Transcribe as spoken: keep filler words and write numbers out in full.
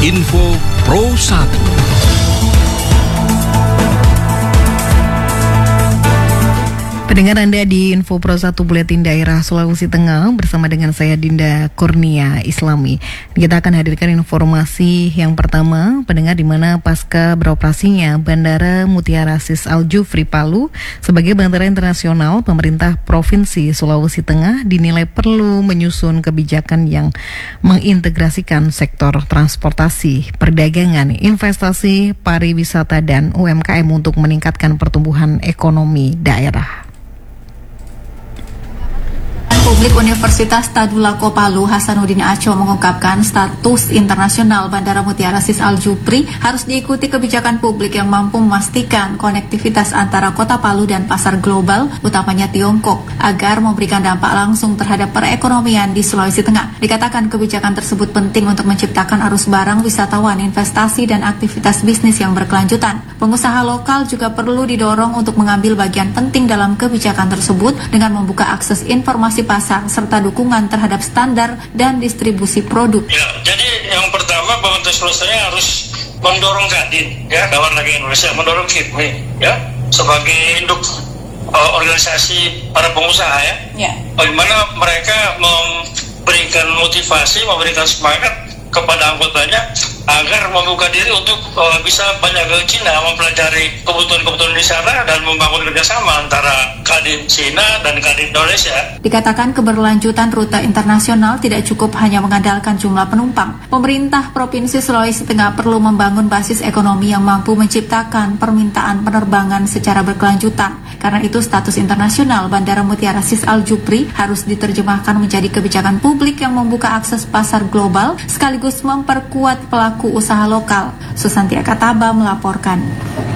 Info Pro satu. Pendengar Anda di Info Pro satu Buletin Daerah Sulawesi Tengah bersama dengan saya Dinda Kurnia Islami. Kita akan hadirkan informasi yang pertama, pendengar, di mana pasca beroperasinya Bandara Mutiara Sis Al Jufri Palu sebagai bandara internasional, pemerintah Provinsi Sulawesi Tengah dinilai perlu menyusun kebijakan yang mengintegrasikan sektor transportasi, perdagangan, investasi, pariwisata dan U M K M untuk meningkatkan pertumbuhan ekonomi daerah. Publik Universitas Tadulako Palu Hasanuddin Aco mengungkapkan status internasional Bandara Mutiara Sis Al Jufri harus diikuti kebijakan publik yang mampu memastikan konektivitas antara kota Palu dan pasar global, utamanya Tiongkok, agar memberikan dampak langsung terhadap perekonomian di Sulawesi Tengah. Dikatakan kebijakan tersebut penting untuk menciptakan arus barang, wisatawan, investasi, dan aktivitas bisnis yang berkelanjutan. Pengusaha lokal juga perlu didorong untuk mengambil bagian penting dalam kebijakan tersebut dengan membuka akses informasi pasar serta dukungan terhadap standar dan distribusi produk. Ya, jadi yang pertama pemerintah Sulawesi harus mendorong Kadin, ya, Kawan Lagi Indonesia, mendorong K I P M I, ya, sebagai induk uh, organisasi para pengusaha, ya. Ya. Bagaimana mereka memberikan motivasi, memberikan semangat kepada anggotanya agar membuka diri untuk uh, bisa banyak ke Cina, mempelajari kebutuhan-kebutuhan di sana dan membangun kerjasama antara Kadin Cina dan Kadin Indonesia. Dikatakan keberlanjutan rute internasional tidak cukup hanya mengandalkan jumlah penumpang. Pemerintah Provinsi Sulawesi Tengah perlu membangun basis ekonomi yang mampu menciptakan permintaan penerbangan secara berkelanjutan. Karena itu status internasional Bandara Mutiara Sis Al Jufri harus diterjemahkan menjadi kebijakan publik yang membuka akses pasar global sekaligus memperkuat pelaku usaha lokal. Susanti Akataba melaporkan.